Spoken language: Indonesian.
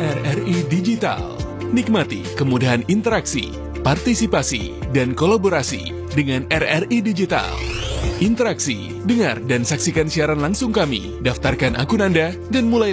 RRI Digital. Nikmati kemudahan interaksi, partisipasi, dan kolaborasi dengan RRI Digital. Interaksi, dengar dan saksikan siaran langsung kami, daftarkan akun Anda, dan mulai